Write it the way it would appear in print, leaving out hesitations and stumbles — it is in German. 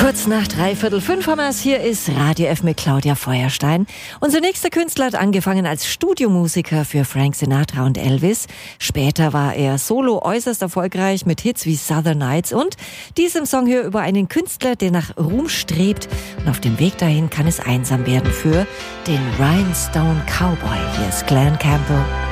Kurz nach 5:15 haben wir es. Hier ist Radio F mit Claudia Feuerstein. Unser nächster Künstler hat angefangen als Studiomusiker für Frank Sinatra und Elvis. Später war er solo äußerst erfolgreich mit Hits wie Southern Nights und diesem Song hier über einen Künstler, der nach Ruhm strebt. Und auf dem Weg dahin kann es einsam werden für den Rhinestone Cowboy. Hier ist Glen Campbell.